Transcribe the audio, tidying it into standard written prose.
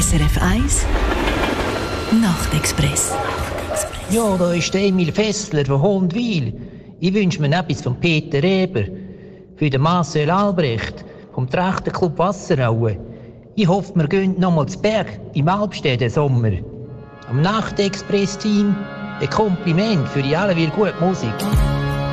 SRF 1 Nachtexpress. Ja, da ist der Emil Fessler von Hondwil. Ich wünsche mir etwas von Peter Reber. Für den Marcel Albrecht vom Trachtenclub Wasseraue. Ich hoffe, wir gehen noch mal zu Berg im Alpstedt Sommer. Am Nachtexpress-Team ein Kompliment für die alle gute Musik.